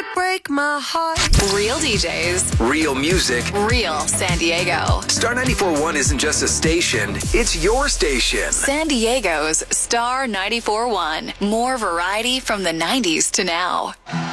break my heart. Real DJs, Real music. real San Diego. Star 94.1 isn't just a station, it's your station. San Diego's Star 94.1. More variety from the 90s to now.